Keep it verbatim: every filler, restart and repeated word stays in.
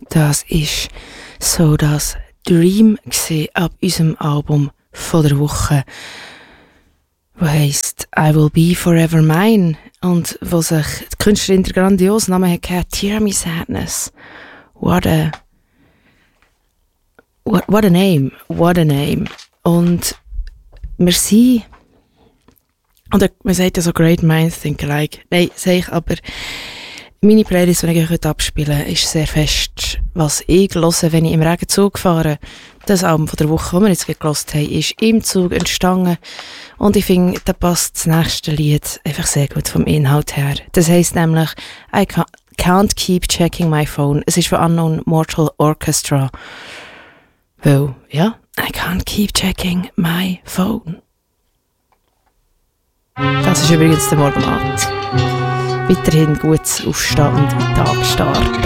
Das ist so das Dream gewesen ab unserem Album von der Woche, wo heisst I Will Be Forever Mine und wo sich die Künstlerin der grandiosen Namen hat gehört, Tear Me Sadness. What a what, what a name, what a name. Und wir sind, oder man sagt ja so great minds think alike. Nein, sage ich, aber meine Playlist, die ich heute abspielen kann, ist sehr fest, was ich höre, wenn ich im Regenzug fahre. Das Album von der Woche, das wir jetzt gehört haben, ist im Zug entstanden. Und ich finde, da passt das nächste Lied einfach sehr gut vom Inhalt her. Das heisst nämlich I Can't Keep Checking My Phone. Es ist von Unknown Mortal Orchestra. Weil, ja, I can't keep checking my phone. Das ist übrigens der Morgenabend. Weiterhin gut aufstehen und Tag starten.